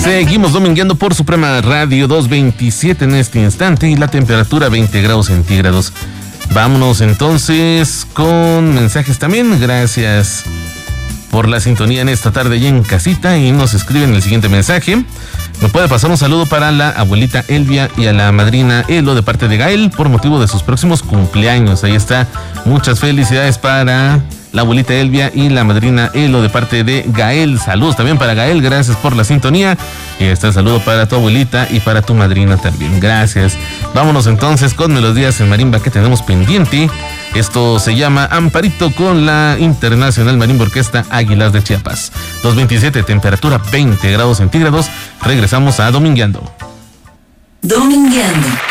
Seguimos domingueando por Suprema Radio 227 en este instante y la temperatura 20 grados centígrados. Vámonos entonces con mensajes también. Gracias por la sintonía en esta tarde y en casita, y nos escriben el siguiente mensaje. Me puede pasar un saludo para la abuelita Elvia y a la madrina Elo de parte de Gael por motivo de sus próximos cumpleaños. Ahí está. Muchas felicidades para la abuelita Elvia y la madrina Elo de parte de Gael. Saludos también para Gael, gracias por la sintonía. Y está el saludo para tu abuelita y para tu madrina también. Gracias. Vámonos entonces con melodías en marimba que tenemos pendiente. Esto se llama Amparito con la Internacional Marimba Orquesta Águilas de Chiapas. 227, temperatura 20 grados centígrados. Regresamos a Domingueando. Domingueando.